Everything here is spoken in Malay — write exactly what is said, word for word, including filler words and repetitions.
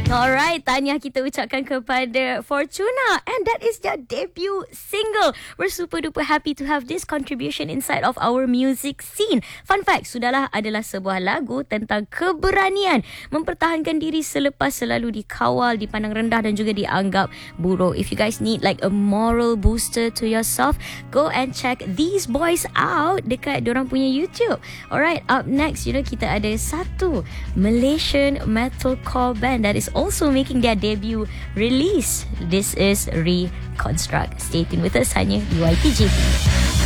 Alright, tahniah kita ucapkan kepada Fortuna, and that is their debut single. We're super duper happy to have this contribution inside of our music scene. Fun fact, Sudahlah adalah sebuah lagu tentang keberanian mempertahankan diri selepas selalu dikawal, dipandang rendah dan juga dianggap buruk. If you guys need like a moral booster to yourself, go and check these boys out dekat dorang punya YouTube. Alright, up next, you know, kita ada satu Malaysian metalcore band that is also making their debut release. This is Reconstruct. Stay tuned with us hanya di Y P J.